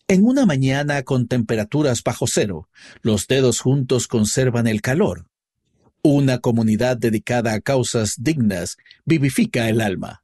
En una mañana con temperaturas bajo cero, los dedos juntos conservan el calor. Una comunidad dedicada a causas dignas vivifica el alma.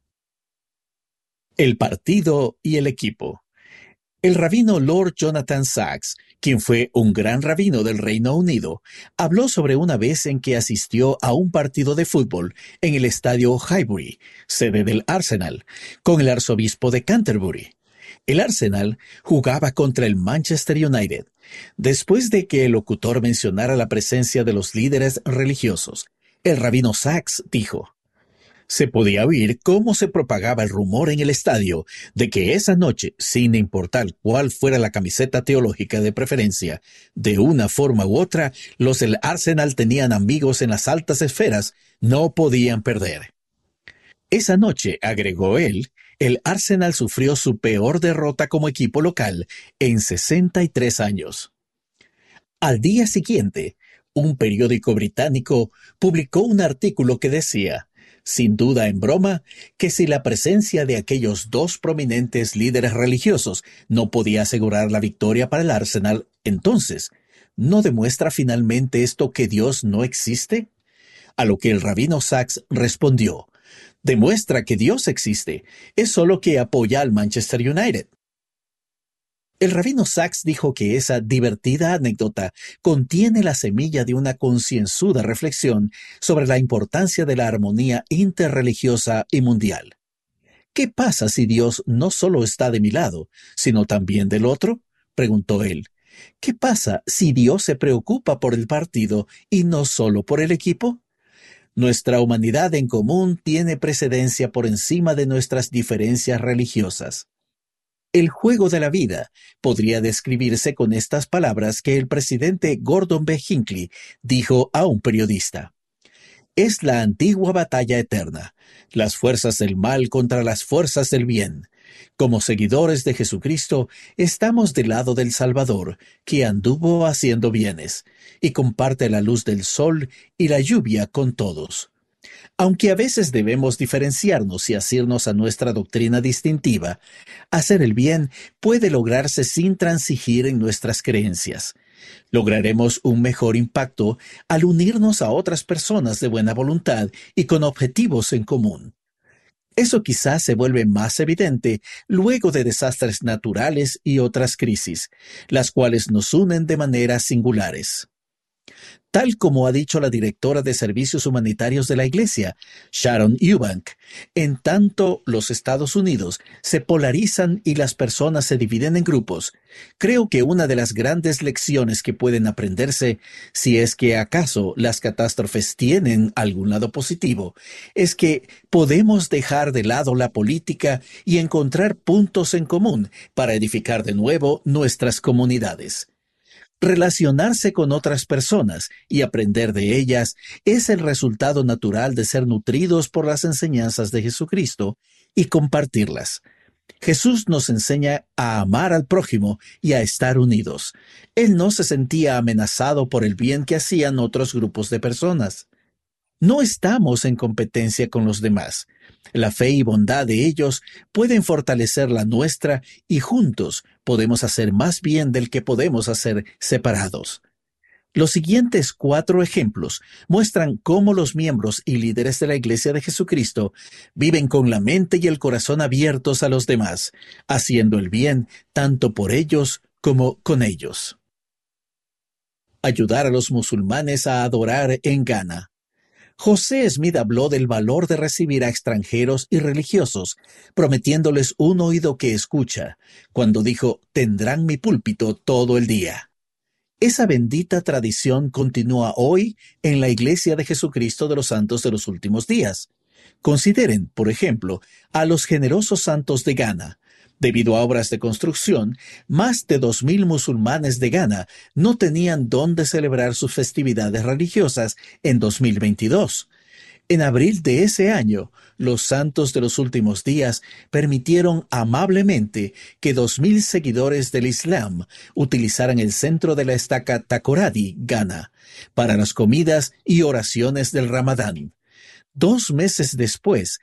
El partido y el equipo. El rabino Lord Jonathan Sacks, quien fue un gran rabino del Reino Unido, habló sobre una vez en que asistió a un partido de fútbol en el estadio Highbury, sede del Arsenal, con el arzobispo de Canterbury. El Arsenal jugaba contra el Manchester United. Después de que el locutor mencionara la presencia de los líderes religiosos, el rabino Sacks dijo: se podía oír cómo se propagaba el rumor en el estadio de que esa noche, sin importar cuál fuera la camiseta teológica de preferencia, de una forma u otra, los del Arsenal tenían amigos en las altas esferas, no podían perder. Esa noche, agregó él, el Arsenal sufrió su peor derrota como equipo local en 63 años. Al día siguiente, un periódico británico publicó un artículo que decía, sin duda en broma, que si la presencia de aquellos dos prominentes líderes religiosos no podía asegurar la victoria para el Arsenal, entonces, ¿no demuestra finalmente esto que Dios no existe? A lo que el rabino Sacks respondió: demuestra que Dios existe, es solo que apoya al Manchester United. El rabino Sacks dijo que esa divertida anécdota contiene la semilla de una concienzuda reflexión sobre la importancia de la armonía interreligiosa y mundial. ¿Qué pasa si Dios no solo está de mi lado, sino también del otro?, preguntó él. ¿Qué pasa si Dios se preocupa por el partido y no solo por el equipo? Nuestra humanidad en común tiene precedencia por encima de nuestras diferencias religiosas. El juego de la vida podría describirse con estas palabras que el presidente Gordon B. Hinckley dijo a un periodista. Es la antigua batalla eterna, las fuerzas del mal contra las fuerzas del bien. Como seguidores de Jesucristo, estamos del lado del Salvador, que anduvo haciendo bienes, y comparte la luz del sol y la lluvia con todos. Aunque a veces debemos diferenciarnos y asirnos a nuestra doctrina distintiva, hacer el bien puede lograrse sin transigir en nuestras creencias. Lograremos un mejor impacto al unirnos a otras personas de buena voluntad y con objetivos en común. Eso quizás se vuelve más evidente luego de desastres naturales y otras crisis, las cuales nos unen de maneras singulares. Tal como ha dicho la directora de Servicios Humanitarios de la Iglesia, Sharon Eubank, en tanto los Estados Unidos se polarizan y las personas se dividen en grupos, creo que una de las grandes lecciones que pueden aprenderse, si es que acaso las catástrofes tienen algún lado positivo, es que podemos dejar de lado la política y encontrar puntos en común para edificar de nuevo nuestras comunidades. Relacionarse con otras personas y aprender de ellas es el resultado natural de ser nutridos por las enseñanzas de Jesucristo y compartirlas. Jesús nos enseña a amar al prójimo y a estar unidos. Él no se sentía amenazado por el bien que hacían otros grupos de personas. No estamos en competencia con los demás. La fe y bondad de ellos pueden fortalecer la nuestra y juntos podemos hacer más bien del que podemos hacer separados. Los siguientes 4 ejemplos muestran cómo los miembros y líderes de la Iglesia de Jesucristo viven con la mente y el corazón abiertos a los demás, haciendo el bien tanto por ellos como con ellos. Ayudar a los musulmanes a adorar en Ghana. José Smith habló del valor de recibir a extranjeros y religiosos, prometiéndoles un oído que escucha, cuando dijo, tendrán mi púlpito todo el día. Esa bendita tradición continúa hoy en la Iglesia de Jesucristo de los Santos de los Últimos Días. Consideren, por ejemplo, a los generosos santos de Ghana. Debido a obras de construcción, más de 2,000 musulmanes de Ghana no tenían dónde celebrar sus festividades religiosas en 2022. En abril de ese año, los santos de los últimos días permitieron amablemente que 2,000 seguidores del Islam utilizaran el centro de la estaca Takoradi, Ghana, para las comidas y oraciones del Ramadán. 2 meses después,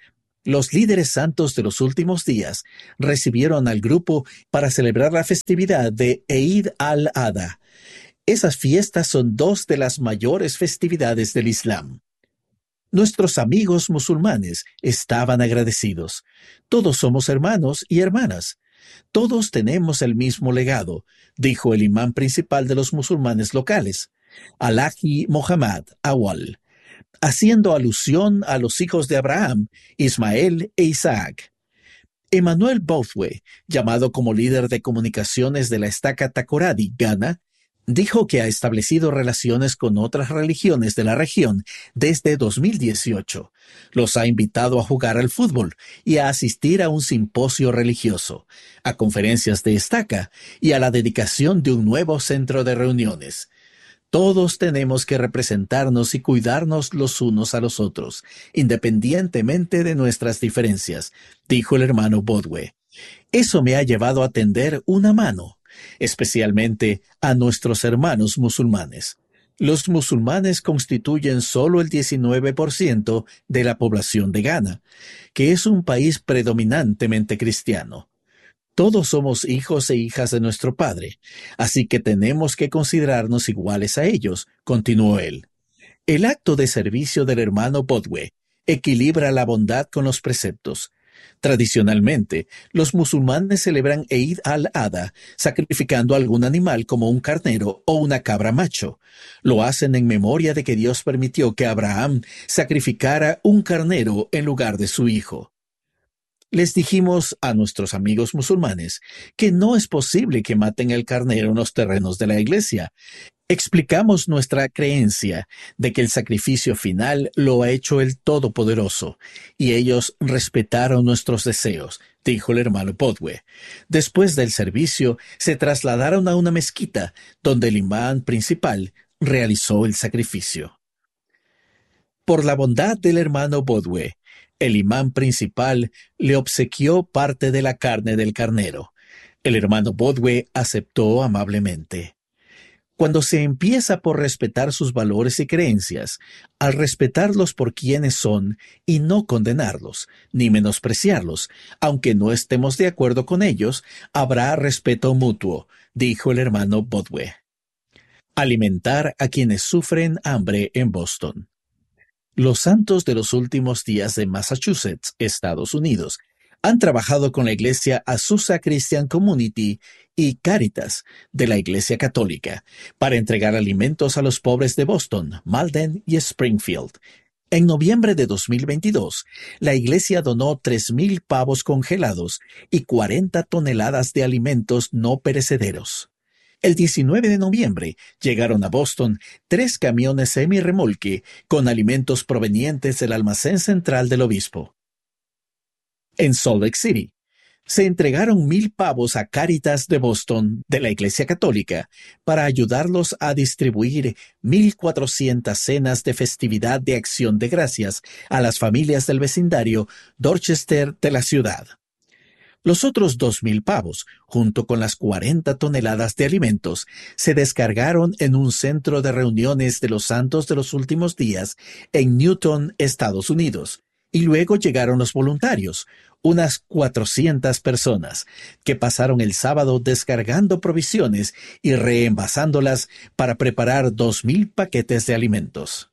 Los líderes santos de los últimos días recibieron al grupo para celebrar la festividad de Eid al-Adha. Esas fiestas son dos de las mayores festividades del Islam. Nuestros amigos musulmanes estaban agradecidos. Todos somos hermanos y hermanas. Todos tenemos el mismo legado, dijo el imán principal de los musulmanes locales, Alhaji Mohammad Awal, haciendo alusión a los hijos de Abraham, Ismael e Isaac. Emmanuel Bothwell, llamado como líder de comunicaciones de la estaca Takoradi, Ghana, dijo que ha establecido relaciones con otras religiones de la región desde 2018. Los ha invitado a jugar al fútbol y a asistir a un simposio religioso, a conferencias de estaca y a la dedicación de un nuevo centro de reuniones. Todos tenemos que representarnos y cuidarnos los unos a los otros, independientemente de nuestras diferencias, dijo el hermano Bothwell. Eso me ha llevado a tender una mano, especialmente a nuestros hermanos musulmanes. Los musulmanes constituyen solo el 19% de la población de Ghana, que es un país predominantemente cristiano. Todos somos hijos e hijas de nuestro Padre, así que tenemos que considerarnos iguales a ellos, continuó él. El acto de servicio del hermano Bothwell equilibra la bondad con los preceptos. Tradicionalmente, los musulmanes celebran Eid al-Adha sacrificando algún animal como un carnero o una cabra macho. Lo hacen en memoria de que Dios permitió que Abraham sacrificara un carnero en lugar de su hijo. Les dijimos a nuestros amigos musulmanes que no es posible que maten el carnero en los terrenos de la iglesia. Explicamos nuestra creencia de que el sacrificio final lo ha hecho el Todopoderoso, y ellos respetaron nuestros deseos, dijo el hermano Bothwell. Después del servicio, se trasladaron a una mezquita, donde el imán principal realizó el sacrificio. Por la bondad del hermano Bothwell, el imán principal le obsequió parte de la carne del carnero. El hermano Bothwell aceptó amablemente. Cuando se empieza por respetar sus valores y creencias, al respetarlos por quienes son y no condenarlos, ni menospreciarlos, aunque no estemos de acuerdo con ellos, habrá respeto mutuo, dijo el hermano Bothwell. Alimentar a quienes sufren hambre en Boston. Los santos de los últimos días de Massachusetts, Estados Unidos, han trabajado con la iglesia Azusa Christian Community y Caritas de la Iglesia Católica para entregar alimentos a los pobres de Boston, Malden y Springfield. En noviembre de 2022, la iglesia donó 3,000 pavos congelados y 40 toneladas de alimentos no perecederos. El 19 de noviembre llegaron a Boston 3 camiones semi-remolque con alimentos provenientes del almacén central del obispo. En Salt Lake City, se entregaron 1,000 pavos a Cáritas de Boston de la Iglesia Católica para ayudarlos a distribuir 1,400 cenas de festividad de Acción de Gracias a las familias del vecindario Dorchester de la ciudad. Los otros 2,000 pavos, junto con las 40 toneladas de alimentos, se descargaron en un centro de reuniones de los santos de los últimos días en Newton, Estados Unidos. Y luego llegaron los voluntarios, unas 400 personas, que pasaron el sábado descargando provisiones y reenvasándolas para preparar 2,000 paquetes de alimentos.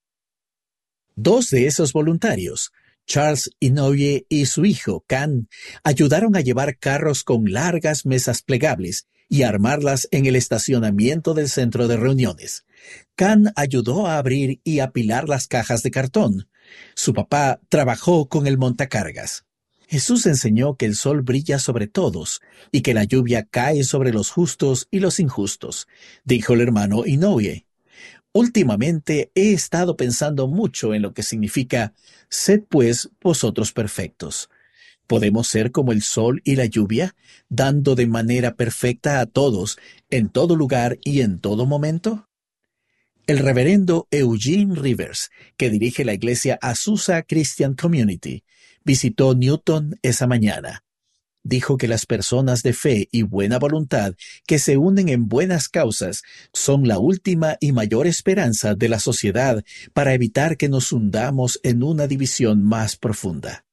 2 de esos voluntarios, Charles Inouye y su hijo, Can, ayudaron a llevar carros con largas mesas plegables y armarlas en el estacionamiento del centro de reuniones. Can ayudó a abrir y apilar las cajas de cartón. Su papá trabajó con el montacargas. Jesús enseñó que el sol brilla sobre todos y que la lluvia cae sobre los justos y los injustos, dijo el hermano Inouye. Últimamente he estado pensando mucho en lo que significa «Sed pues vosotros perfectos». ¿Podemos ser como el sol y la lluvia, dando de manera perfecta a todos, en todo lugar y en todo momento? El reverendo Eugene Rivers, que dirige la iglesia Azusa Christian Community, visitó Newton esa mañana. Dijo que las personas de fe y buena voluntad que se unen en buenas causas son la última y mayor esperanza de la sociedad para evitar que nos hundamos en una división más profunda.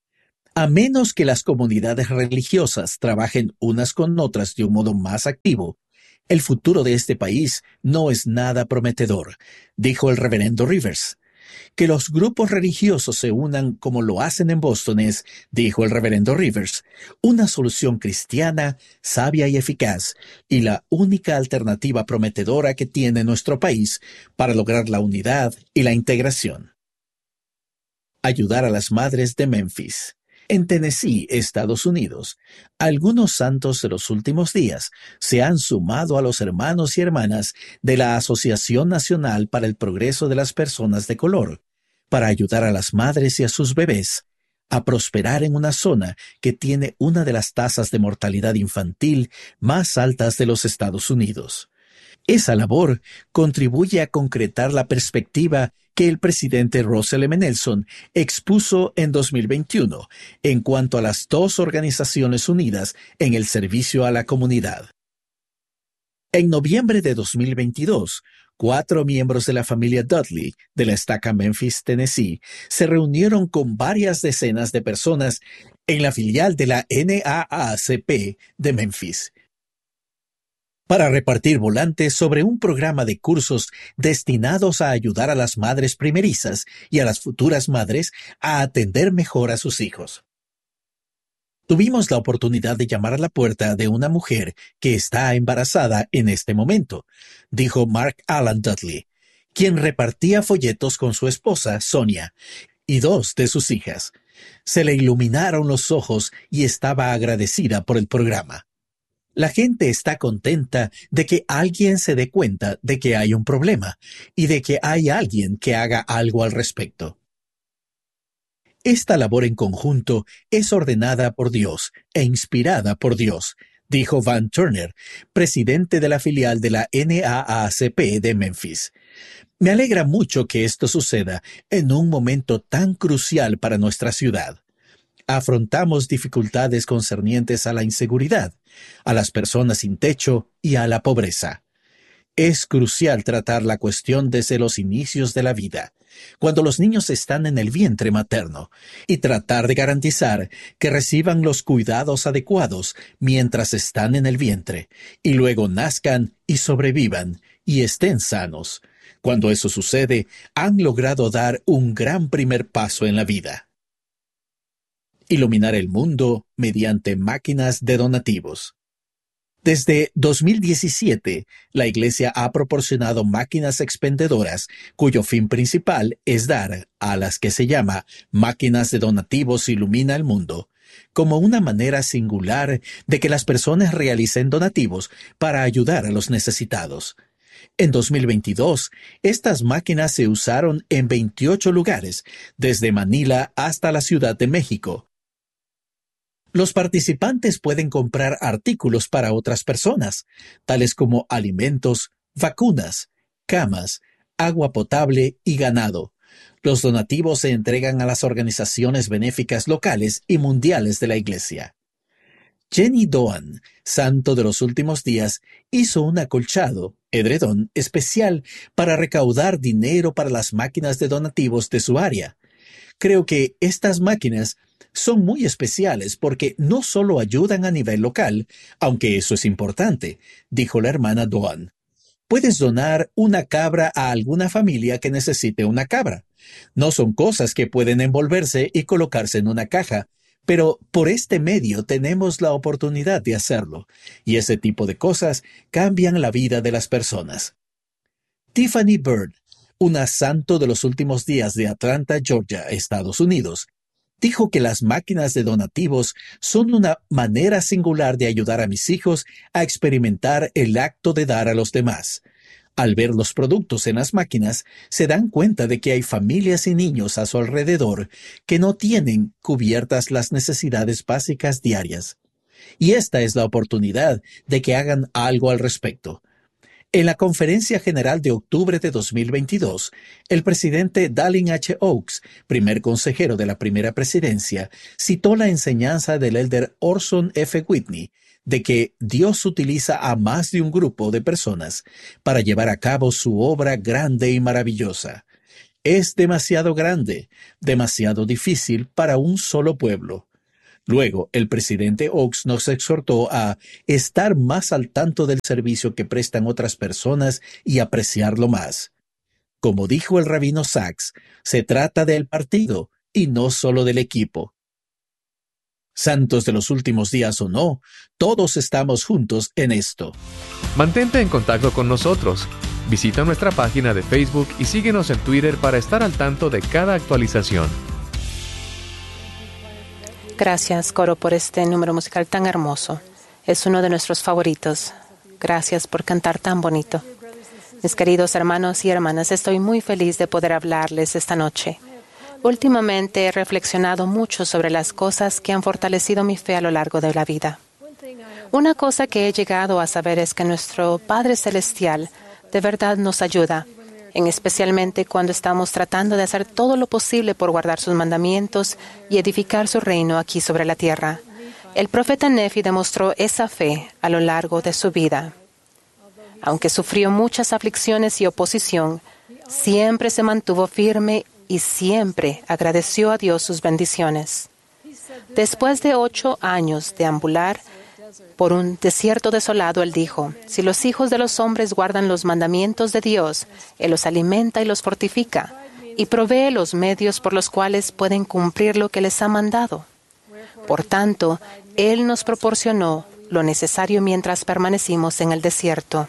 A menos que las comunidades religiosas trabajen unas con otras de un modo más activo, el futuro de este país no es nada prometedor, dijo el reverendo Rivers. Que los grupos religiosos se unan como lo hacen en Boston es, dijo el reverendo Rivers, una solución cristiana, sabia y eficaz, y la única alternativa prometedora que tiene nuestro país para lograr la unidad y la integración. Ayudar a las madres de Memphis. En Tennessee, Estados Unidos, algunos santos de los últimos días se han sumado a los hermanos y hermanas de la Asociación Nacional para el Progreso de las Personas de Color, para ayudar a las madres y a sus bebés a prosperar en una zona que tiene una de las tasas de mortalidad infantil más altas de los Estados Unidos. Esa labor contribuye a concretar la perspectiva que el presidente Russell M. Nelson expuso en 2021 en cuanto a las dos organizaciones unidas en el servicio a la comunidad. En noviembre de 2022, 4 miembros de la familia Dudley de la estaca Memphis, Tennessee, se reunieron con varias decenas de personas en la filial de la NAACP de Memphis para repartir volantes sobre un programa de cursos destinados a ayudar a las madres primerizas y a las futuras madres a atender mejor a sus hijos. Tuvimos la oportunidad de llamar a la puerta de una mujer que está embarazada en este momento, dijo Mark Alan Dudley, quien repartía folletos con su esposa, Sonia, y 2 de sus hijas. Se le iluminaron los ojos y estaba agradecida por el programa. La gente está contenta de que alguien se dé cuenta de que hay un problema y de que hay alguien que haga algo al respecto. Esta labor en conjunto es ordenada por Dios e inspirada por Dios, dijo Van Turner, presidente de la filial de la NAACP de Memphis. Me alegra mucho que esto suceda en un momento tan crucial para nuestra ciudad. Afrontamos dificultades concernientes a la inseguridad, a las personas sin techo y a la pobreza. Es crucial tratar la cuestión desde los inicios de la vida, cuando los niños están en el vientre materno, y tratar de garantizar que reciban los cuidados adecuados mientras están en el vientre, y luego nazcan y sobrevivan y estén sanos. Cuando eso sucede, han logrado dar un gran primer paso en la vida. Iluminar el mundo mediante máquinas de donativos. Desde 2017, la Iglesia ha proporcionado máquinas expendedoras cuyo fin principal es dar a las que se llama máquinas de donativos Ilumina el Mundo, como una manera singular de que las personas realicen donativos para ayudar a los necesitados. En 2022, estas máquinas se usaron en 28 lugares, desde Manila hasta la Ciudad de México. Los participantes pueden comprar artículos para otras personas, tales como alimentos, vacunas, camas, agua potable y ganado. Los donativos se entregan a las organizaciones benéficas locales y mundiales de la Iglesia. Jenny Doan, santo de los últimos días, hizo un acolchado, edredón, especial para recaudar dinero para las máquinas de donativos de su área. Creo que estas máquinas son muy especiales porque no solo ayudan a nivel local, aunque eso es importante, dijo la hermana Doan. Puedes donar una cabra a alguna familia que necesite una cabra. No son cosas que pueden envolverse y colocarse en una caja, pero por este medio tenemos la oportunidad de hacerlo, y ese tipo de cosas cambian la vida de las personas. Tiffany Bird, una santo de los últimos días de Atlanta, Georgia, Estados Unidos, dijo que las máquinas de donativos son una manera singular de ayudar a mis hijos a experimentar el acto de dar a los demás. Al ver los productos en las máquinas, se dan cuenta de que hay familias y niños a su alrededor que no tienen cubiertas las necesidades básicas diarias. Y esta es la oportunidad de que hagan algo al respecto. En la Conferencia General de octubre de 2022, el presidente Dallin H. Oaks, primer consejero de la primera presidencia, citó la enseñanza del elder Orson F. Whitney de que Dios utiliza a más de un grupo de personas para llevar a cabo su obra grande y maravillosa. Es demasiado grande, demasiado difícil para un solo pueblo. Luego, el presidente Oaks nos exhortó a estar más al tanto del servicio que prestan otras personas y apreciarlo más. Como dijo el rabino Sachs, se trata del partido y no solo del equipo. Santos de los últimos días o no, todos estamos juntos en esto. Mantente en contacto con nosotros. Visita nuestra página de Facebook y síguenos en Twitter para estar al tanto de cada actualización. Gracias, coro, por este número musical tan hermoso. Es uno de nuestros favoritos. Gracias por cantar tan bonito. Mis queridos hermanos y hermanas, estoy muy feliz de poder hablarles esta noche. Últimamente he reflexionado mucho sobre las cosas que han fortalecido mi fe a lo largo de la vida. Una cosa que he llegado a saber es que nuestro Padre Celestial de verdad nos ayuda, especialmente cuando estamos tratando de hacer todo lo posible por guardar sus mandamientos y edificar su reino aquí sobre la tierra. El profeta Nefi demostró esa fe a lo largo de su vida. Aunque sufrió muchas aflicciones y oposición, siempre se mantuvo firme y siempre agradeció a Dios sus bendiciones. Después de 8 años de ambular por un desierto desolado, él dijo: si los hijos de los hombres guardan los mandamientos de Dios, Él los alimenta y los fortifica, y provee los medios por los cuales pueden cumplir lo que les ha mandado. Por tanto, Él nos proporcionó lo necesario mientras permanecimos en el desierto.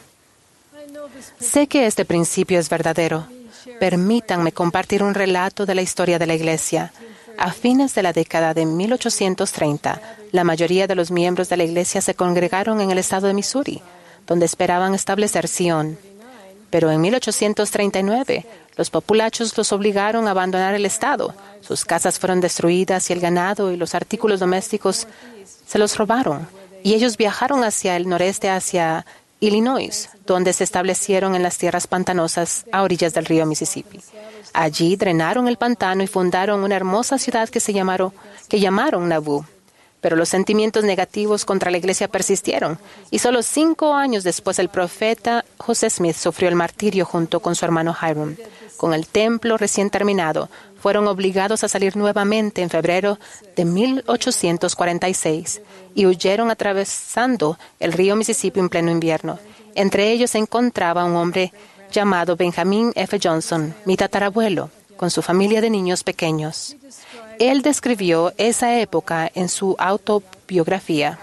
Sé que este principio es verdadero. Permítanme compartir un relato de la historia de la Iglesia. A fines de la década de 1830, la mayoría de los miembros de la Iglesia se congregaron en el estado de Missouri, donde esperaban establecer Sion. Pero en 1839, los populachos los obligaron a abandonar el estado. Sus casas fueron destruidas y el ganado y los artículos domésticos se los robaron. Y ellos viajaron hacia el noreste, hacia Illinois, donde se establecieron en las tierras pantanosas a orillas del río Mississippi. Allí drenaron el pantano y fundaron una hermosa ciudad que llamaron Nauvoo. Pero los sentimientos negativos contra la iglesia persistieron, y solo 5 años después el profeta José Smith sufrió el martirio junto con su hermano Hiram. Con el templo recién terminado, fueron obligados a salir nuevamente en febrero de 1846 y huyeron atravesando el río Mississippi en pleno invierno. Entre ellos se encontraba un hombre llamado Benjamin F. Johnson, mi tatarabuelo, con su familia de niños pequeños. Él describió esa época en su autobiografía.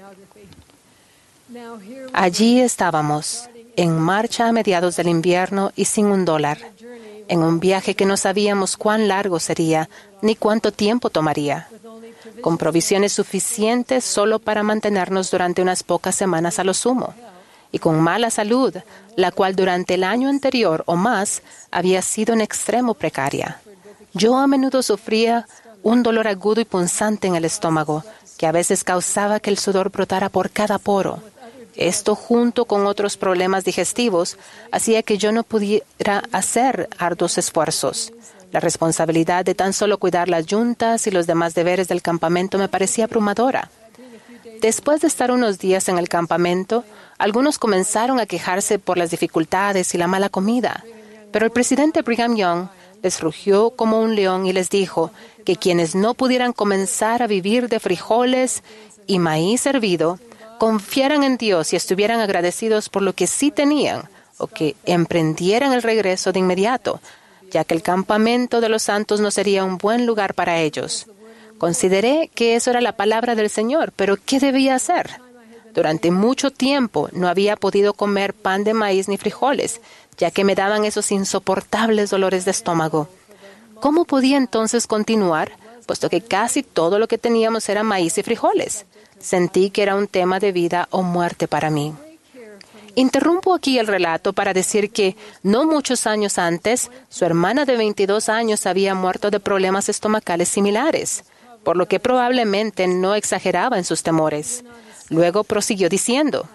Allí estábamos, en marcha a mediados del invierno y sin $1, en un viaje que no sabíamos cuán largo sería ni cuánto tiempo tomaría, con provisiones suficientes solo para mantenernos durante unas pocas semanas a lo sumo, y con mala salud, la cual durante el año anterior o más había sido en extremo precaria. Yo a menudo sufría un dolor agudo y punzante en el estómago, que a veces causaba que el sudor brotara por cada poro. Esto, junto con otros problemas digestivos, hacía que yo no pudiera hacer arduos esfuerzos. La responsabilidad de tan solo cuidar las yuntas y los demás deberes del campamento me parecía abrumadora. Después de estar unos días en el campamento, algunos comenzaron a quejarse por las dificultades y la mala comida. Pero el presidente Brigham Young les rugió como un león y les dijo que quienes no pudieran comenzar a vivir de frijoles y maíz hervido, confiaran en Dios y estuvieran agradecidos por lo que sí tenían, o que emprendieran el regreso de inmediato, ya que el campamento de los santos no sería un buen lugar para ellos. Consideré que eso era la palabra del Señor, pero ¿qué debía hacer? Durante mucho tiempo no había podido comer pan de maíz ni frijoles, ya que me daban esos insoportables dolores de estómago. ¿Cómo podía entonces continuar, puesto que casi todo lo que teníamos era maíz y frijoles? Sentí que era un tema de vida o muerte para mí. Interrumpo aquí el relato para decir que, no muchos años antes, su hermana de 22 años había muerto de problemas estomacales similares, por lo que probablemente no exageraba en sus temores. Luego prosiguió diciendo: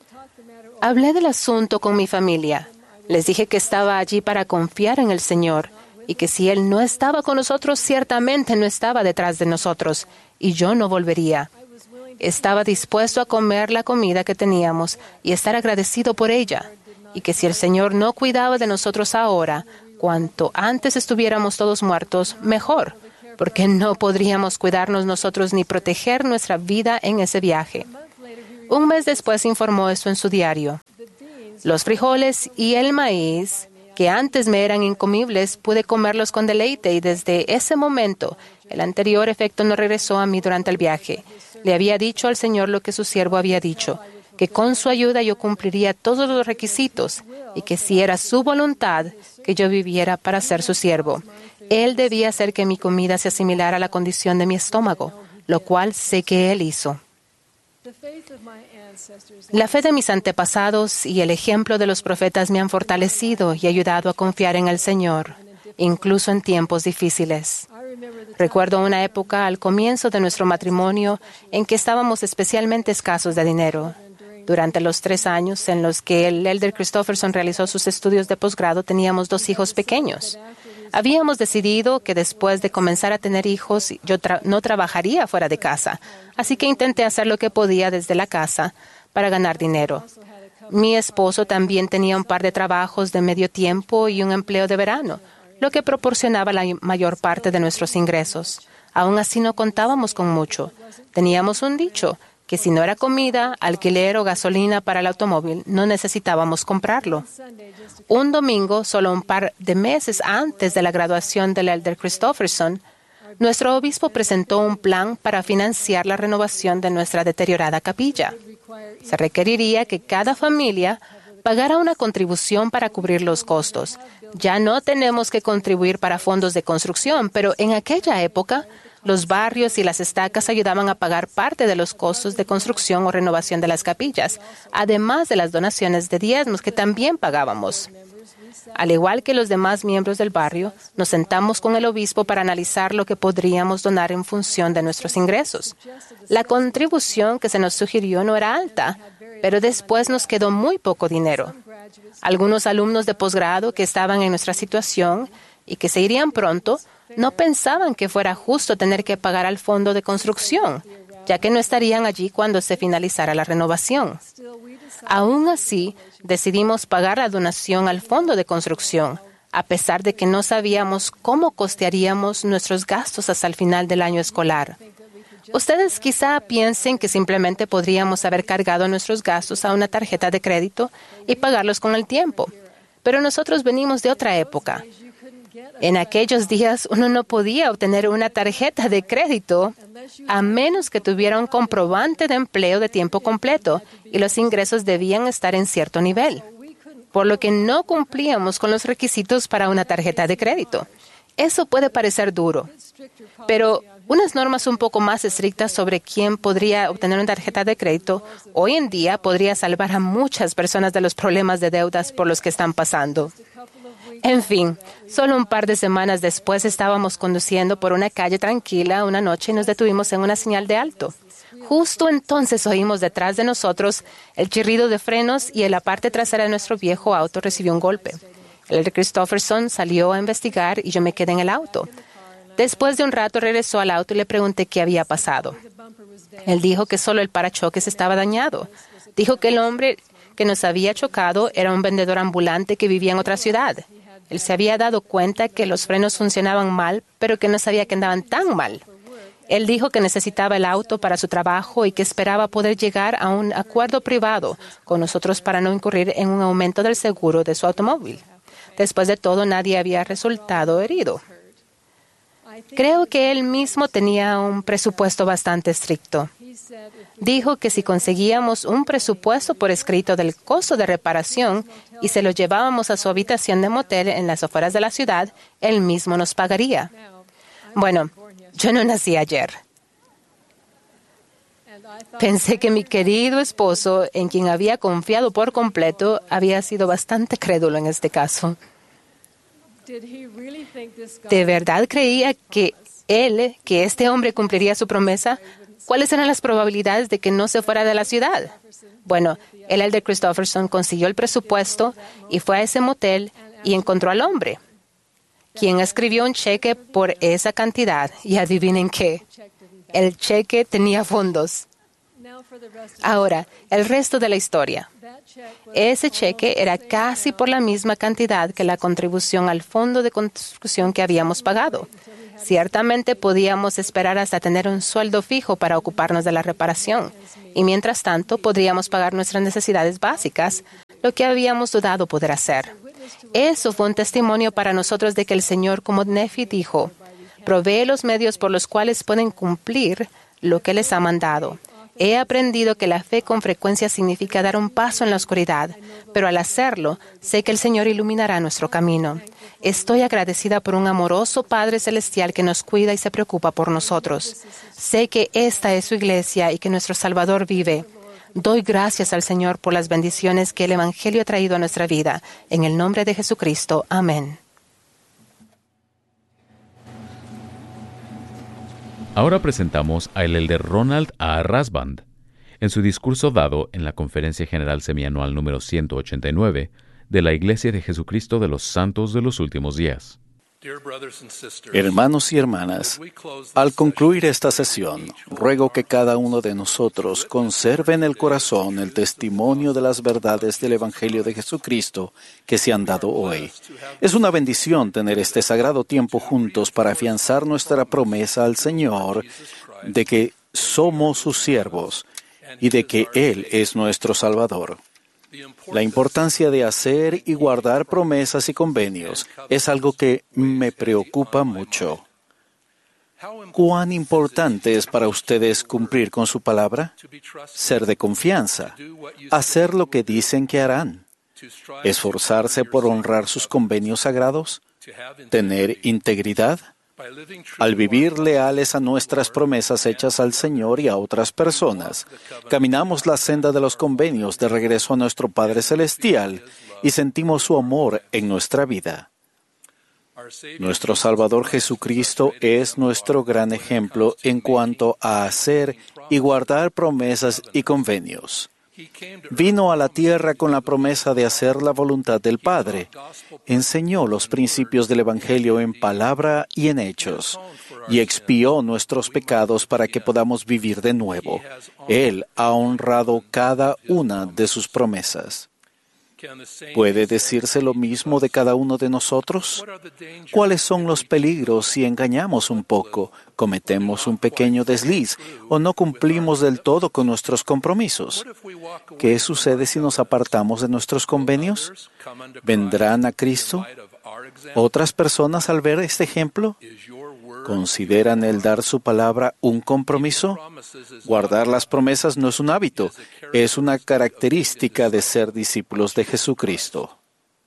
hablé del asunto con mi familia. Les dije que estaba allí para confiar en el Señor y que si Él no estaba con nosotros, ciertamente no estaba detrás de nosotros, y yo no volvería. Estaba dispuesto a comer la comida que teníamos y estar agradecido por ella, y que si el Señor no cuidaba de nosotros ahora, cuanto antes estuviéramos todos muertos, mejor, porque no podríamos cuidarnos nosotros ni proteger nuestra vida en ese viaje. Un mes después informó esto en su diario. Los frijoles y el maíz, que antes me eran incomibles, pude comerlos con deleite y desde ese momento el anterior efecto no regresó a mí durante el viaje. Le había dicho al Señor lo que su siervo había dicho, que con su ayuda yo cumpliría todos los requisitos y que si era su voluntad que yo viviera para ser su siervo. Él debía hacer que mi comida se asimilara a la condición de mi estómago, lo cual sé que Él hizo. La fe de mis antepasados y el ejemplo de los profetas me han fortalecido y ayudado a confiar en el Señor, incluso en tiempos difíciles. Recuerdo una época al comienzo de nuestro matrimonio en que estábamos especialmente escasos de dinero. Durante los 3 años en los que el elder Christofferson realizó sus estudios de posgrado, teníamos 2 hijos pequeños. Habíamos decidido que después de comenzar a tener hijos, yo no trabajaría fuera de casa, así que intenté hacer lo que podía desde la casa para ganar dinero. Mi esposo también tenía un par de trabajos de medio tiempo y un empleo de verano, lo que proporcionaba la mayor parte de nuestros ingresos. Aún así no contábamos con mucho. Teníamos un dicho, que si no era comida, alquiler o gasolina para el automóvil, no necesitábamos comprarlo. Un domingo, solo un par de meses antes de la graduación del elder Christofferson, nuestro obispo presentó un plan para financiar la renovación de nuestra deteriorada capilla. Se requeriría que cada familia pagara una contribución para cubrir los costos. Ya no tenemos que contribuir para fondos de construcción, pero en aquella época, los barrios y las estacas ayudaban a pagar parte de los costos de construcción o renovación de las capillas, además de las donaciones de diezmos que también pagábamos. Al igual que los demás miembros del barrio, nos sentamos con el obispo para analizar lo que podríamos donar en función de nuestros ingresos. La contribución que se nos sugirió no era alta, pero después nos quedó muy poco dinero. Algunos alumnos de posgrado que estaban en nuestra situación y que se irían pronto, no pensaban que fuera justo tener que pagar al fondo de construcción, ya que no estarían allí cuando se finalizara la renovación. Aún así, decidimos pagar la donación al fondo de construcción, a pesar de que no sabíamos cómo costearíamos nuestros gastos hasta el final del año escolar. Ustedes quizá piensen que simplemente podríamos haber cargado nuestros gastos a una tarjeta de crédito y pagarlos con el tiempo, pero nosotros venimos de otra época. En aquellos días uno no podía obtener una tarjeta de crédito a menos que tuviera un comprobante de empleo de tiempo completo y los ingresos debían estar en cierto nivel, por lo que no cumplíamos con los requisitos para una tarjeta de crédito. Eso puede parecer duro, pero unas normas un poco más estrictas sobre quién podría obtener una tarjeta de crédito hoy en día podría salvar a muchas personas de los problemas de deudas por los que están pasando. En fin, solo un par de semanas después estábamos conduciendo por una calle tranquila una noche y nos detuvimos en una señal de alto. Justo entonces oímos detrás de nosotros el chirrido de frenos y en la parte trasera de nuestro viejo auto recibió un golpe. El elder Christofferson salió a investigar y yo me quedé en el auto. Después de un rato regresó al auto y le pregunté qué había pasado. Él dijo que solo el parachoques estaba dañado. Dijo que el hombre que nos había chocado era un vendedor ambulante que vivía en otra ciudad. Él se había dado cuenta que los frenos funcionaban mal, pero que no sabía que andaban tan mal. Él dijo que necesitaba el auto para su trabajo y que esperaba poder llegar a un acuerdo privado con nosotros para no incurrir en un aumento del seguro de su automóvil. Después de todo, nadie había resultado herido. Creo que él mismo tenía un presupuesto bastante estricto. Dijo que si conseguíamos un presupuesto por escrito del costo de reparación y se lo llevábamos a su habitación de motel en las afueras de la ciudad, él mismo nos pagaría. Bueno, yo no nací ayer. Pensé que mi querido esposo, en quien había confiado por completo, había sido bastante crédulo en este caso. ¿De verdad creía que este hombre cumpliría su promesa? ¿Cuáles eran las probabilidades de que no se fuera de la ciudad? Bueno, el elder Christofferson consiguió el presupuesto y fue a ese motel y encontró al hombre, quien escribió un cheque por esa cantidad. Y adivinen qué, el cheque tenía fondos. Ahora, el resto de la historia. Ese cheque era casi por la misma cantidad que la contribución al fondo de construcción que habíamos pagado. Ciertamente podíamos esperar hasta tener un sueldo fijo para ocuparnos de la reparación, y mientras tanto podríamos pagar nuestras necesidades básicas, lo que habíamos dudado poder hacer. Eso fue un testimonio para nosotros de que el Señor, como Nefi dijo, provee los medios por los cuales pueden cumplir lo que les ha mandado. He aprendido que la fe con frecuencia significa dar un paso en la oscuridad, pero al hacerlo, sé que el Señor iluminará nuestro camino. Estoy agradecida por un amoroso Padre Celestial que nos cuida y se preocupa por nosotros. Sé que esta es su iglesia y que nuestro Salvador vive. Doy gracias al Señor por las bendiciones que el Evangelio ha traído a nuestra vida. En el nombre de Jesucristo. Amén. Ahora presentamos al elder Ronald A. Rasband. En su discurso dado en la Conferencia General Semianual número 189 de la Iglesia de Jesucristo de los Santos de los Últimos Días. Hermanos y hermanas, al concluir esta sesión, ruego que cada uno de nosotros conserve en el corazón el testimonio de las verdades del Evangelio de Jesucristo que se han dado hoy. Es una bendición tener este sagrado tiempo juntos para afianzar nuestra promesa al Señor de que somos sus siervos y de que Él es nuestro Salvador. La importancia de hacer y guardar promesas y convenios es algo que me preocupa mucho. ¿Cuán importante es para ustedes cumplir con su palabra? Ser de confianza, hacer lo que dicen que harán, esforzarse por honrar sus convenios sagrados, tener integridad. Al vivir leales a nuestras promesas hechas al Señor y a otras personas, caminamos la senda de los convenios de regreso a nuestro Padre Celestial y sentimos su amor en nuestra vida. Nuestro Salvador Jesucristo es nuestro gran ejemplo en cuanto a hacer y guardar promesas y convenios. Vino a la tierra con la promesa de hacer la voluntad del Padre. Enseñó los principios del Evangelio en palabra y en hechos, y expió nuestros pecados para que podamos vivir de nuevo. Él ha honrado cada una de sus promesas. ¿Puede decirse lo mismo de cada uno de nosotros? ¿Cuáles son los peligros si engañamos un poco, cometemos un pequeño desliz o no cumplimos del todo con nuestros compromisos? ¿Qué sucede si nos apartamos de nuestros convenios? ¿Vendrán a Cristo? ¿Otras personas al ver este ejemplo? ¿Consideran el dar su palabra un compromiso? Guardar las promesas no es un hábito, es una característica de ser discípulos de Jesucristo.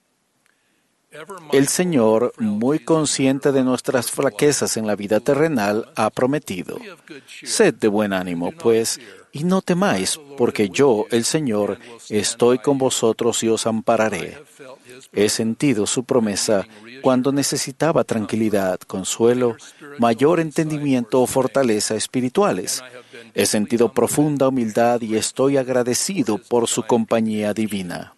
El Señor, muy consciente de nuestras flaquezas en la vida terrenal, ha prometido: sed de buen ánimo, pues, y no temáis, porque yo, el Señor, estoy con vosotros y os ampararé. He sentido su promesa cuando necesitaba tranquilidad, consuelo, mayor entendimiento o fortaleza espirituales. He sentido profunda humildad y estoy agradecido por su compañía divina.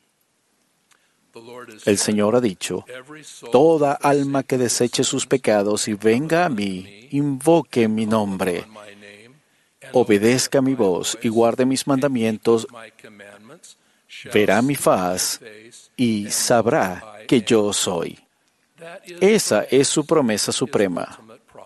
El Señor ha dicho: toda alma que deseche sus pecados y venga a mí, invoque mi nombre, obedezca mi voz y guarde mis mandamientos, verá mi faz y sabrá que yo soy. Esa es su promesa suprema.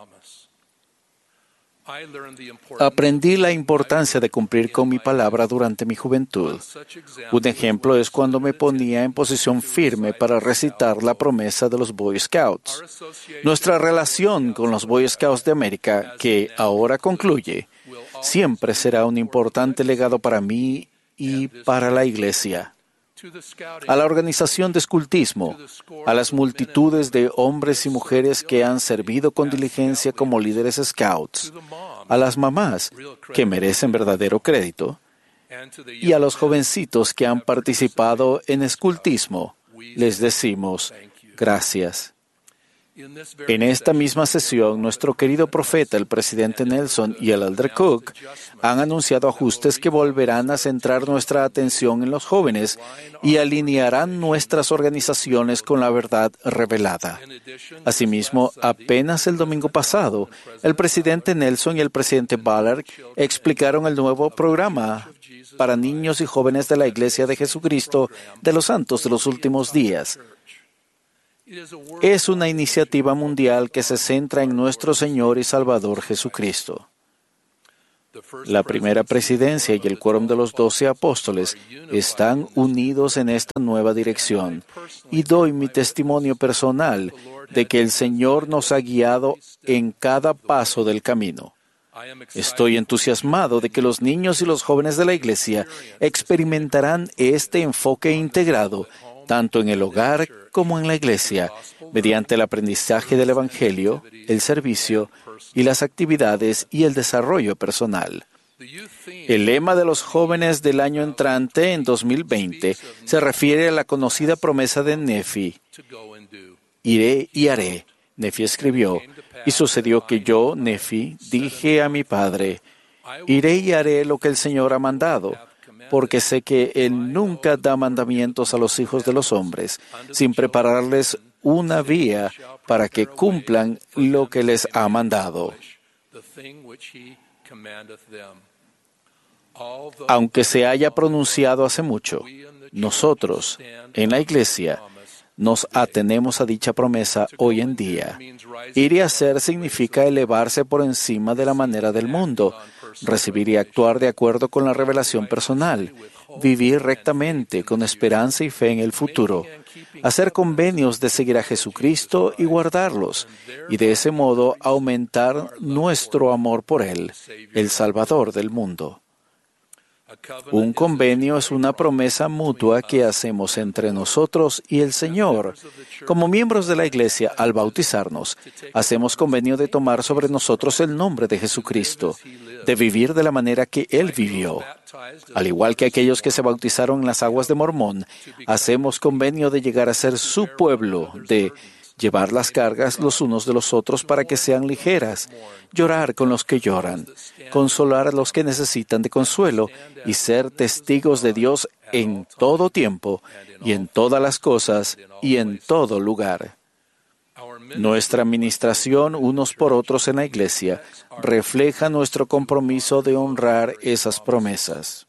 Aprendí la importancia de cumplir con mi palabra durante mi juventud. Un ejemplo es cuando me ponía en posición firme para recitar la promesa de los Boy Scouts. Nuestra relación con los Boy Scouts de América, que ahora concluye, siempre será un importante legado para mí y para la Iglesia. A la organización de escultismo, a las multitudes de hombres y mujeres que han servido con diligencia como líderes scouts, a las mamás que merecen verdadero crédito, y a los jovencitos que han participado en escultismo, les decimos gracias. En esta misma sesión, nuestro querido profeta, el presidente Nelson y el elder Cook han anunciado ajustes que volverán a centrar nuestra atención en los jóvenes y alinearán nuestras organizaciones con la verdad revelada. Asimismo, apenas el domingo pasado, el presidente Nelson y el presidente Ballard explicaron el nuevo programa para niños y jóvenes de la Iglesia de Jesucristo de los Santos de los Últimos Días. Es una iniciativa mundial que se centra en nuestro Señor y Salvador Jesucristo. La primera presidencia y el quórum de los 12 apóstoles están unidos en esta nueva dirección, y doy mi testimonio personal de que el Señor nos ha guiado en cada paso del camino. Estoy entusiasmado de que los niños y los jóvenes de la Iglesia experimentarán este enfoque integrado, tanto en el hogar como en la Iglesia, mediante el aprendizaje del Evangelio, el servicio y las actividades y el desarrollo personal. El lema de los jóvenes del año entrante, en 2020, se refiere a la conocida promesa de Nefi: iré y haré. Nefi escribió: y sucedió que yo, Nefi, dije a mi padre: iré y haré lo que el Señor ha mandado, porque sé que Él nunca da mandamientos a los hijos de los hombres, sin prepararles una vía para que cumplan lo que les ha mandado. Aunque se haya pronunciado hace mucho, nosotros, en la Iglesia, nos atenemos a dicha promesa hoy en día. Ir y hacer significa elevarse por encima de la manera del mundo, recibir y actuar de acuerdo con la revelación personal, vivir rectamente, con esperanza y fe en el futuro, hacer convenios de seguir a Jesucristo y guardarlos, y de ese modo aumentar nuestro amor por Él, el Salvador del mundo. Un convenio es una promesa mutua que hacemos entre nosotros y el Señor. Como miembros de la Iglesia, al bautizarnos, hacemos convenio de tomar sobre nosotros el nombre de Jesucristo, de vivir de la manera que Él vivió. Al igual que aquellos que se bautizaron en las aguas de Mormón, hacemos convenio de llegar a ser su pueblo, de llevar las cargas los unos de los otros para que sean ligeras, llorar con los que lloran, consolar a los que necesitan de consuelo y ser testigos de Dios en todo tiempo y en todas las cosas y en todo lugar. Nuestra administración unos por otros en la Iglesia refleja nuestro compromiso de honrar esas promesas.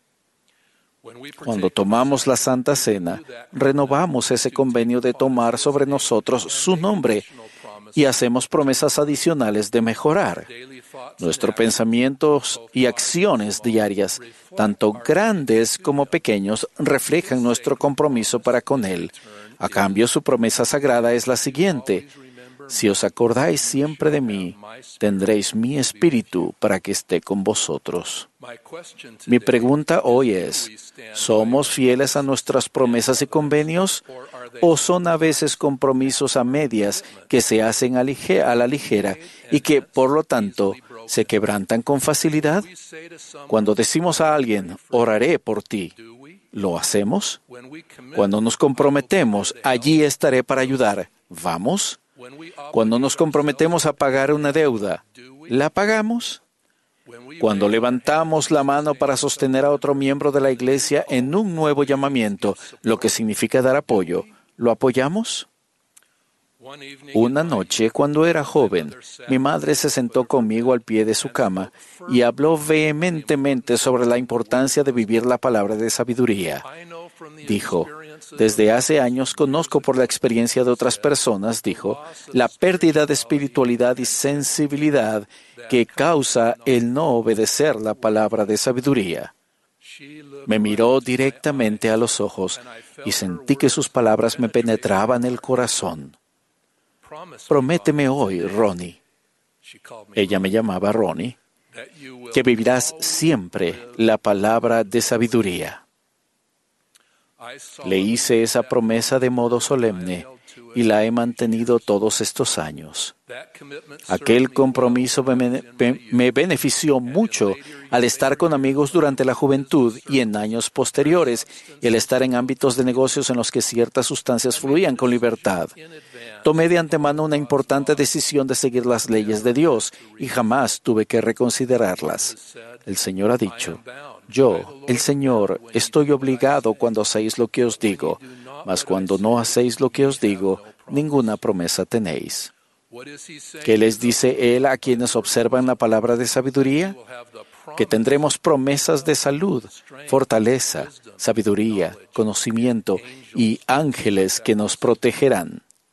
Cuando tomamos la Santa Cena, renovamos ese convenio de tomar sobre nosotros su nombre y hacemos promesas adicionales de mejorar. Nuestros pensamientos y acciones diarias, tanto grandes como pequeños, reflejan nuestro compromiso para con Él. A cambio, su promesa sagrada es la siguiente: si os acordáis siempre de mí, tendréis mi espíritu para que esté con vosotros. Mi pregunta hoy es: ¿somos fieles a nuestras promesas y convenios? ¿O son a veces compromisos a medias que se hacen a la ligera y que, por lo tanto, se quebrantan con facilidad? Cuando decimos a alguien, oraré por ti, ¿lo hacemos? Cuando nos comprometemos, allí estaré para ayudar, ¿vamos? Cuando nos comprometemos a pagar una deuda, ¿la pagamos? Cuando levantamos la mano para sostener a otro miembro de la Iglesia en un nuevo llamamiento, lo que significa dar apoyo, ¿lo apoyamos? Una noche, cuando era joven, mi madre se sentó conmigo al pie de su cama y habló vehementemente sobre la importancia de vivir la palabra de sabiduría. Dijo: desde hace años conozco por la experiencia de otras personas, dijo, la pérdida de espiritualidad y sensibilidad que causa el no obedecer la palabra de sabiduría. Me miró directamente a los ojos y sentí que sus palabras me penetraban el corazón. Prométeme hoy, Ronnie. Ella me llamaba Ronnie, que vivirás siempre la palabra de sabiduría. Le hice esa promesa de modo solemne y la he mantenido todos estos años. Aquel compromiso me benefició mucho al estar con amigos durante la juventud y en años posteriores, y al estar en ámbitos de negocios en los que ciertas sustancias fluían con libertad. Tomé de antemano una importante decisión de seguir las leyes de Dios y jamás tuve que reconsiderarlas. El Señor ha dicho: yo, el Señor, estoy obligado cuando hacéis lo que os digo, mas cuando no hacéis lo que os digo, ninguna promesa tenéis. ¿Qué les dice Él a quienes observan la palabra de sabiduría? Que tendremos promesas de salud, fortaleza, sabiduría, conocimiento y ángeles que nos protegerán.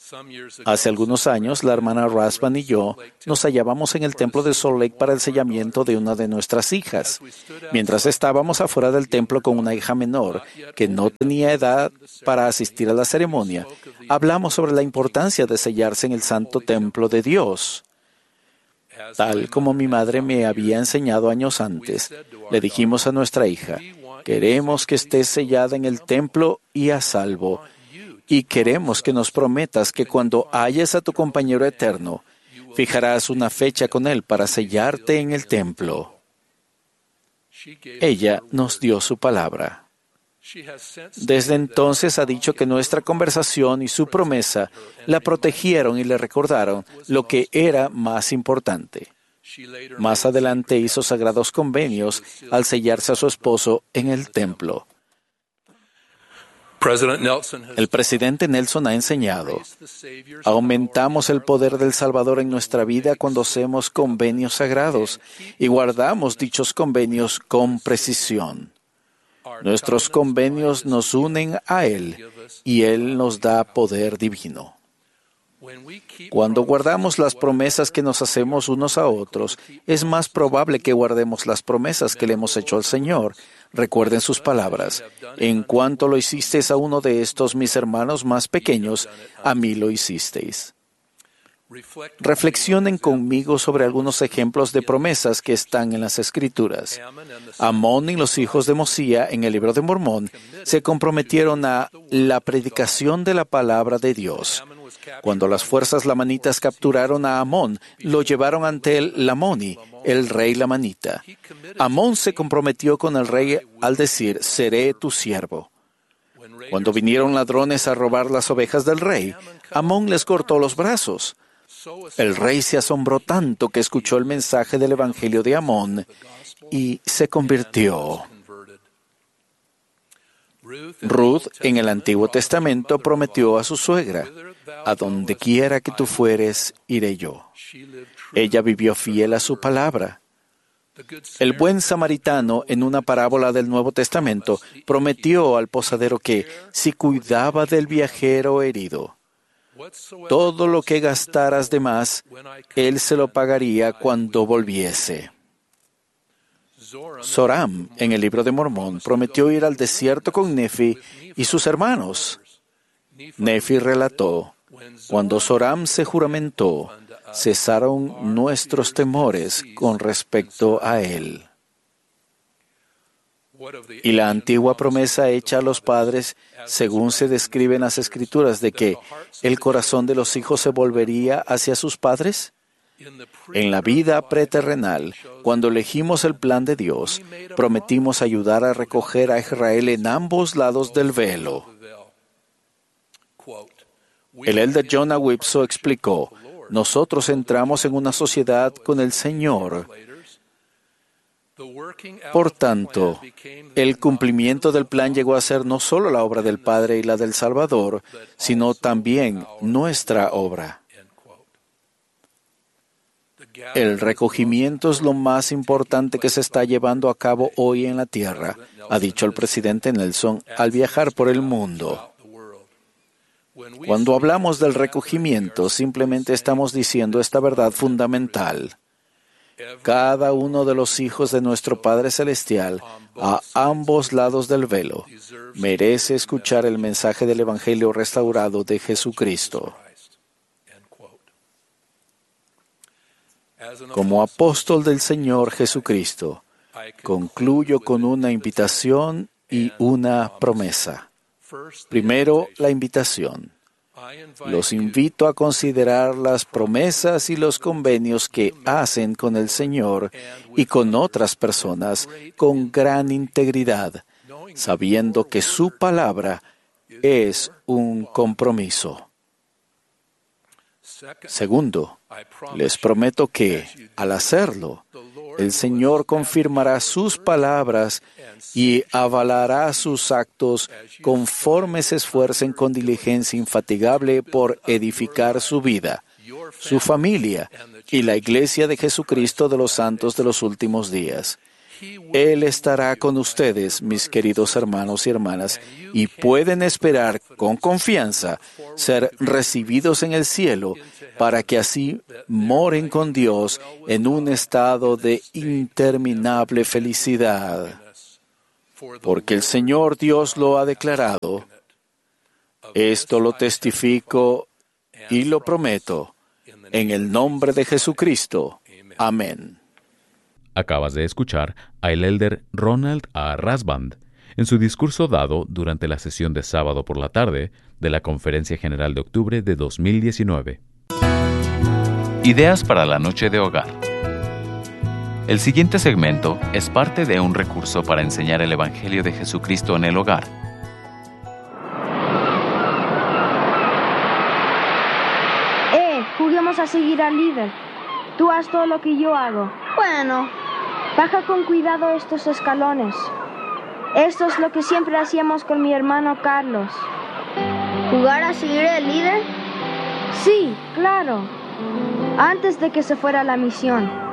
Hace algunos años, la hermana Rasband y yo nos hallábamos en el templo de Salt Lake para el sellamiento de una de nuestras hijas. Mientras estábamos afuera del templo con una hija menor que no tenía edad para asistir a la ceremonia, hablamos sobre la importancia de sellarse en el santo templo de Dios. Tal como mi madre me había enseñado años antes, le dijimos a nuestra hija: queremos que estés sellada en el templo y a salvo. Y queremos que nos prometas que cuando halles a tu compañero eterno, fijarás una fecha con él para sellarte en el templo. Ella nos dio su palabra. Desde entonces ha dicho que nuestra conversación y su promesa la protegieron y le recordaron lo que era más importante. Más adelante hizo sagrados convenios al sellarse a su esposo en el templo. El presidente Nelson ha enseñado: aumentamos el poder del Salvador en nuestra vida cuando hacemos convenios sagrados y guardamos dichos convenios con precisión. Nuestros convenios nos unen a Él y Él nos da poder divino. Cuando guardamos las promesas que nos hacemos unos a otros, es más probable que guardemos las promesas que le hemos hecho al Señor. Recuerden sus palabras: en cuanto lo hicisteis a uno de estos mis hermanos más pequeños, a mí lo hicisteis. Reflexionen conmigo sobre algunos ejemplos de promesas que están en las Escrituras. Amón y los hijos de Mosía, en el libro de Mormón, se comprometieron a la predicación de la palabra de Dios. Cuando las fuerzas lamanitas capturaron a Amón, lo llevaron ante el Lamoni, el rey lamanita. Amón se comprometió con el rey al decir: seré tu siervo. Cuando vinieron ladrones a robar las ovejas del rey, Amón les cortó los brazos. El rey se asombró tanto que escuchó el mensaje del Evangelio de Amón y se convirtió. Ruth, en el Antiguo Testamento, prometió a su suegra: a donde quiera que tú fueres, iré yo. Ella vivió fiel a su palabra. El buen samaritano, en una parábola del Nuevo Testamento, prometió al posadero que, si cuidaba del viajero herido, todo lo que gastaras de más, él se lo pagaría cuando volviese. Zoram, en el libro de Mormón, prometió ir al desierto con Nefi y sus hermanos. Nefi relató: cuando Zoram se juramentó, cesaron nuestros temores con respecto a él. Y la antigua promesa hecha a los padres, según se describe en las Escrituras, de que el corazón de los hijos se volvería hacia sus padres. En la vida preterrenal, cuando elegimos el plan de Dios, prometimos ayudar a recoger a Israel en ambos lados del velo. El elder John Awipso explicó: nosotros entramos en una sociedad con el Señor. Por tanto, el cumplimiento del plan llegó a ser no solo la obra del Padre y la del Salvador, sino también nuestra obra. El recogimiento es lo más importante que se está llevando a cabo hoy en la tierra, ha dicho el presidente Nelson al viajar por el mundo. Cuando hablamos del recogimiento, simplemente estamos diciendo esta verdad fundamental. Cada uno de los hijos de nuestro Padre Celestial, a ambos lados del velo, merece escuchar el mensaje del Evangelio restaurado de Jesucristo. Como apóstol del Señor Jesucristo, concluyo con una invitación y una promesa. Primero, la invitación. Los invito a considerar las promesas y los convenios que hacen con el Señor y con otras personas con gran integridad, sabiendo que su palabra es un compromiso. Segundo, les prometo que, al hacerlo, el Señor confirmará sus palabras y avalará sus actos conforme se esfuercen con diligencia infatigable por edificar su vida, su familia y la Iglesia de Jesucristo de los Santos de los Últimos Días. Él estará con ustedes, mis queridos hermanos y hermanas, y pueden esperar con confianza ser recibidos en el cielo para que así moren con Dios en un estado de interminable felicidad. Porque el Señor Dios lo ha declarado. Esto lo testifico y lo prometo en el nombre de Jesucristo. Amén. Acabas de escuchar al elder Ronald A. Rasband en su discurso dado durante la sesión de sábado por la tarde de la Conferencia General de Octubre de 2019. Ideas para la noche de hogar. El siguiente segmento es parte de un recurso para enseñar el Evangelio de Jesucristo en el hogar. Juguemos a seguir al líder. Tú haz todo lo que yo hago. Bueno. Baja con cuidado estos escalones. Esto es lo que siempre hacíamos con mi hermano Carlos. ¿Jugar a seguir al líder? Sí, claro. Antes de que se fuera a la misión.